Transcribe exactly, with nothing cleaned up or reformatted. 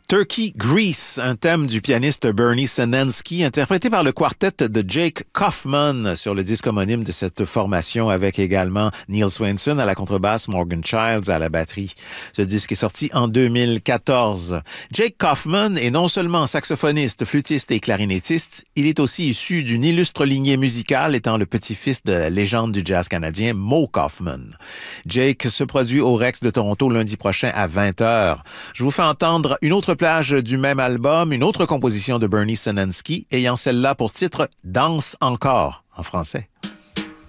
Turkey Grease, un thème du pianiste Bernie Senensky, interprété par le quartet de Jake Kaufman sur le disque homonyme de cette formation, avec également Neil Swainson à la contrebasse, Morgan Childs à la batterie. Ce disque est sorti en deux mille quatorze. Jake Kaufman est non seulement saxophoniste, flûtiste et clarinettiste, il est aussi issu d'une illustre lignée musicale, étant le petit-fils de la légende du jazz canadien Moe Kaufman. Jake se produit au Rex de Toronto lundi prochain à vingt heures. Je vous fais entendre une autre plage du même album, une autre composition de Bernie Senensky, ayant celle-là pour titre « Danse encore » en français.